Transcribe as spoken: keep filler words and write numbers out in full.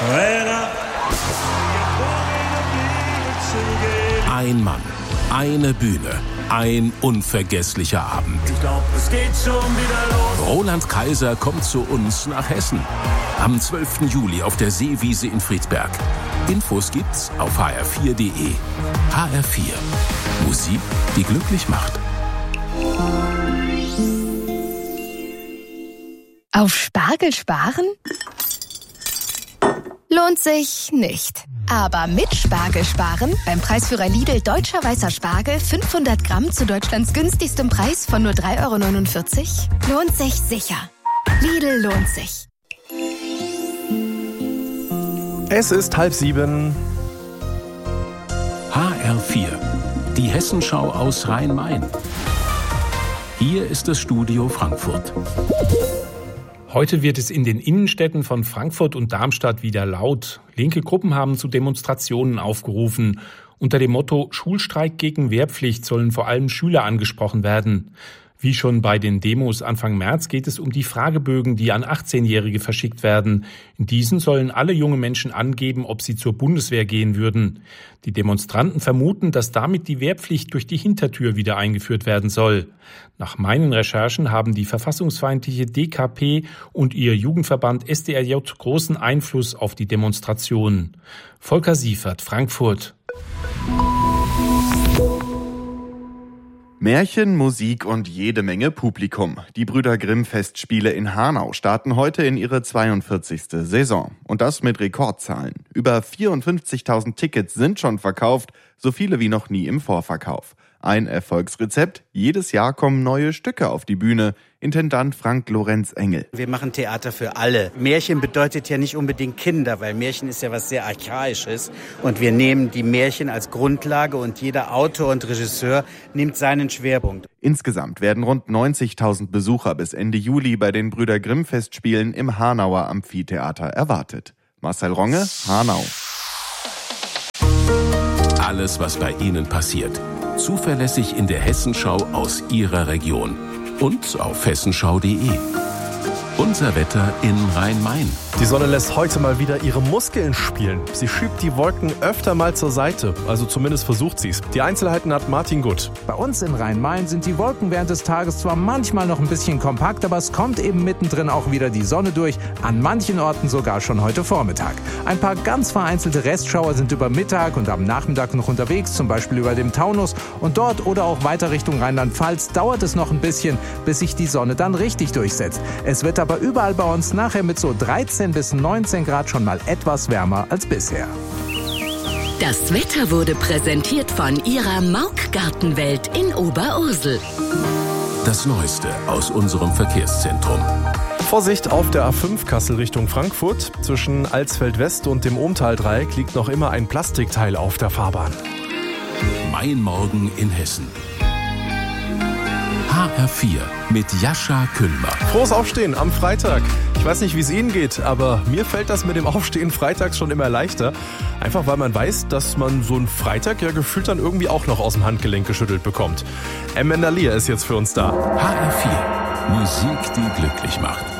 Ein Mann, eine Bühne, ein unvergesslicher Abend. Ich glaub, es geht schon wieder los. Roland Kaiser kommt zu uns nach Hessen. Am zwölften Juli auf der Seewiese in Friedberg. Infos gibt's auf h r vier punkt d e. H R vier. Musik, die glücklich macht. Auf Spargel sparen? Lohnt sich nicht. Aber mit Spargel sparen, beim Preisführer Lidl Deutscher Weißer Spargel, fünfhundert Gramm zu Deutschlands günstigstem Preis von nur drei Euro neunundvierzig, lohnt sich sicher. Lidl lohnt sich. Es ist halb sieben. H R vier. Die Hessenschau aus Rhein-Main. Hier ist das Studio Frankfurt. Heute wird es in den Innenstädten von Frankfurt und Darmstadt wieder laut. Linke Gruppen haben zu Demonstrationen aufgerufen. Unter dem Motto Schulstreik gegen Wehrpflicht sollen vor allem Schüler angesprochen werden. Wie schon bei den Demos Anfang März geht es um die Fragebögen, die an achtzehnjährige verschickt werden. In diesen sollen alle junge Menschen angeben, ob sie zur Bundeswehr gehen würden. Die Demonstranten vermuten, dass damit die Wehrpflicht durch die Hintertür wieder eingeführt werden soll. Nach meinen Recherchen haben die verfassungsfeindliche D K P und ihr Jugendverband S D R J großen Einfluss auf die Demonstrationen. Volker Siefert, Frankfurt. Märchen, Musik und jede Menge Publikum. Die Brüder Grimm Festspiele in Hanau starten heute in ihre zweiundvierzigste Saison. Und das mit Rekordzahlen. Über vierundfünfzigtausend Tickets sind schon verkauft, so viele wie noch nie im Vorverkauf. Ein Erfolgsrezept: jedes Jahr kommen neue Stücke auf die Bühne. Intendant Frank Lorenz Engel. Wir machen Theater für alle. Märchen bedeutet ja nicht unbedingt Kinder, weil Märchen ist ja was sehr Archaisches. Und wir nehmen die Märchen als Grundlage und jeder Autor und Regisseur nimmt seinen Schwerpunkt. Insgesamt werden rund neunzigtausend Besucher bis Ende Juli bei den Brüder Grimm Festspielen im Hanauer Amphitheater erwartet. Marcel Ronge, Hanau. Alles, was bei Ihnen passiert. Zuverlässig in der Hessenschau aus Ihrer Region. Und auf hessenschau punkt de. Unser Wetter in Rhein-Main. Die Sonne lässt heute mal wieder ihre Muskeln spielen. Sie schiebt die Wolken öfter mal zur Seite. Also zumindest versucht sie es. Die Einzelheiten hat Martin Gutt. Bei uns in Rhein-Main sind die Wolken während des Tages zwar manchmal noch ein bisschen kompakt, aber es kommt eben mittendrin auch wieder die Sonne durch. An manchen Orten sogar schon heute Vormittag. Ein paar ganz vereinzelte Restschauer sind über Mittag und am Nachmittag noch unterwegs, zum Beispiel über dem Taunus. Und dort oder auch weiter Richtung Rheinland-Pfalz dauert es noch ein bisschen, bis sich die Sonne dann richtig durchsetzt. Es wird aber überall bei uns nachher mit so dreizehn bis neunzehn Grad schon mal etwas wärmer als bisher. Das Wetter wurde präsentiert von Ihrer Mauk-Gartenwelt in Oberursel. Das Neueste aus unserem Verkehrszentrum. Vorsicht auf der A fünf Kassel Richtung Frankfurt. Zwischen Alsfeld West und dem Ohmtal-Dreieck liegt noch immer ein Plastikteil auf der Fahrbahn. Mein Morgen in Hessen. H R vier mit Jascha Küllmer. Frohes Aufstehen am Freitag. Ich weiß nicht, wie es Ihnen geht, aber mir fällt das mit dem Aufstehen freitags schon immer leichter. Einfach weil man weiß, dass man so einen Freitag ja gefühlt dann irgendwie auch noch aus dem Handgelenk geschüttelt bekommt. Amanda Lear ist jetzt für uns da. H R vier. Musik, die glücklich macht.